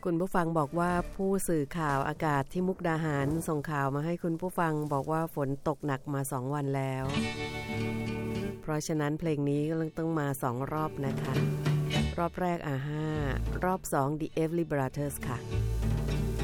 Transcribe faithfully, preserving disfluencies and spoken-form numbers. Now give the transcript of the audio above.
คุณผู้ฟังบอกว่าผู้สื่อข่าวอากาศที่มุกดาหารส่งข่าวมาให้คุณผู้ฟังบอกว่าฝนตกหนักมาสองวันแล้วเพราะฉะนั้นเพลงนี้ก็ต้องมาสองรอบนะคะรอบแรกอาห้ารอบสอง The Everly Brothers ค่ะ